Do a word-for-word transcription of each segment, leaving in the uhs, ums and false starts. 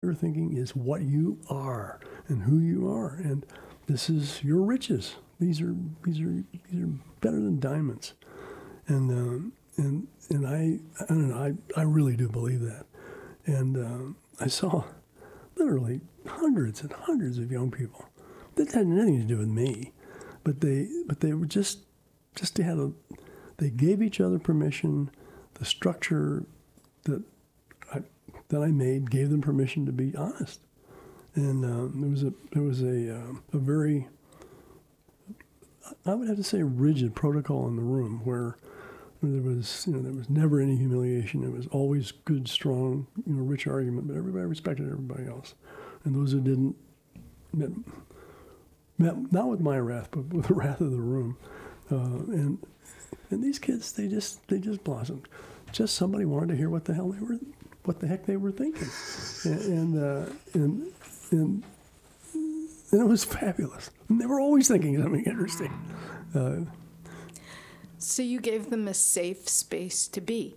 Your thinking is what you are and who you are, and this is your riches. These are these are these are better than diamonds, and um, and and I I don't know I, I really do believe that, and um, I saw literally hundreds and hundreds of young people that had nothing to do with me, but they but they were just just they had a they gave each other permission. The structure that I that I made gave them permission to be honest, and um, there was a there was a um, a very I would have to say rigid protocol in the room where, where there was you know there was never any humiliation. It was always good, strong, you know, rich argument, but everybody respected everybody else, and those who didn't met, met not with my wrath, but with the wrath of the room, uh, and and these kids they just they just blossomed. Just somebody wanted to hear what the hell they were. What the heck they were thinking, and and, uh, and and and it was fabulous. And they were always thinking something interesting. Uh, so you gave them a safe space to be.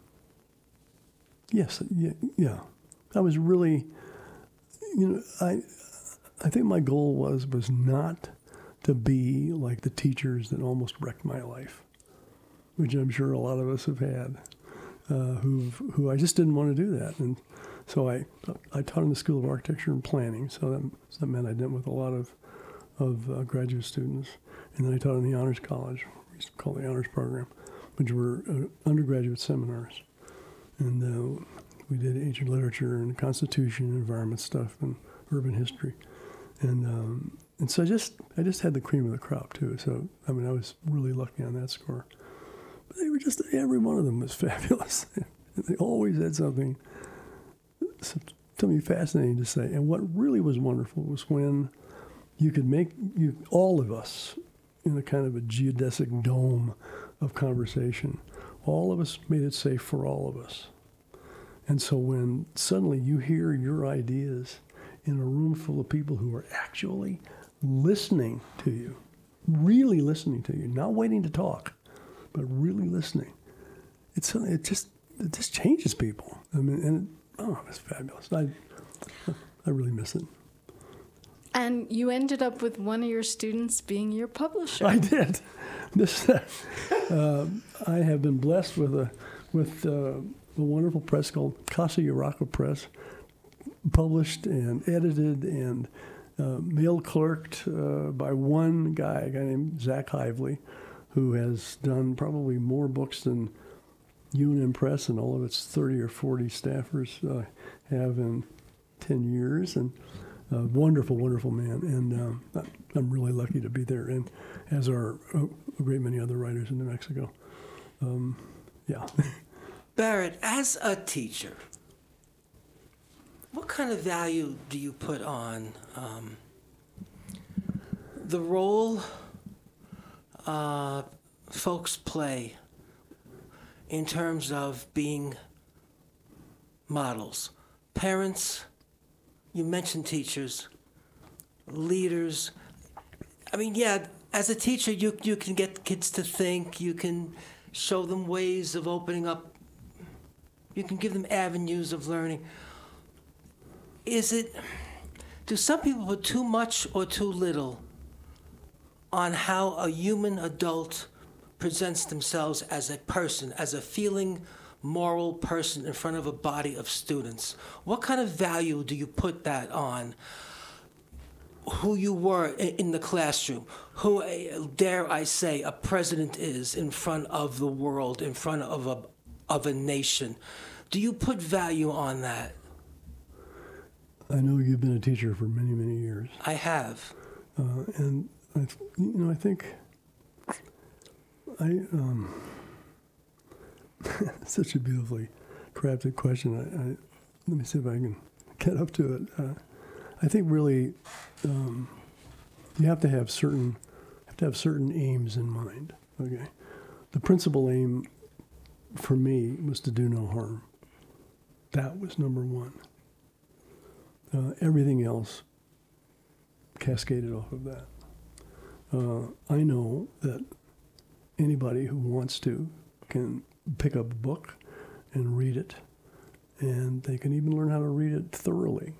Yes, yeah, yeah. I was really, you know, I I think my goal was was not to be like the teachers that almost wrecked my life, which I'm sure a lot of us have had. Uh, who who I just didn't want to do that, and so I I taught in the School of Architecture and Planning. So that, so that meant I dealt with a lot of of uh, graduate students, and then I taught in the Honors College, we used to call it the Honors Program, which were uh, undergraduate seminars, and uh, we did ancient literature and Constitution, and environment stuff, and urban history, and um, and so I just I just had the cream of the crop too. So I mean I was really lucky on that score. They were just, every one of them was fabulous. They always had something, something fascinating to say. And what really was wonderful was when you could make, you all of us, in a kind of a geodesic dome of conversation, all of us made it safe for all of us. And so when suddenly you hear your ideas in a room full of people who are actually listening to you, really listening to you, not waiting to talk, but really listening, it's it just it just changes people. I mean, and it, oh, it's fabulous. I I really miss it. And you ended up with one of your students being your publisher. I did. This uh, I have been blessed with a with uh, a wonderful press called Casa Urraca Press, published and edited and uh, mail clerked uh, by one guy, a guy named Zach Hively, who has done probably more books than U N M Press and all of its thirty or forty staffers uh, have in ten years. And a uh, wonderful, wonderful man. And um, I'm really lucky to be there, and as are a great many other writers in New Mexico. Um, yeah. Barrett, as a teacher, what kind of value do you put on um, the role Uh, folks play in terms of being models? Parents, you mentioned teachers, leaders. I mean, yeah, as a teacher, you, you can get kids to think, you can show them ways of opening up, you can give them avenues of learning. Is it, do some people put too much or too little on how a human adult presents themselves as a person, as a feeling, moral person in front of a body of students? What kind of value do you put that on who you were in the classroom, who, dare I say, a president is in front of the world, in front of a, of a nation? Do you put value on that? I know you've been a teacher for many, many years. I have. Uh, and I, you know, I think I um, such a beautifully crafted question. I, I, let me see if I can get up to it. Uh, I think really um, you have to have certain have to have certain aims in mind. Okay, the principal aim for me was to do no harm. That was number one. Uh, everything else cascaded off of that. Uh, I know that anybody who wants to can pick up a book and read it and they can even learn how to read it thoroughly.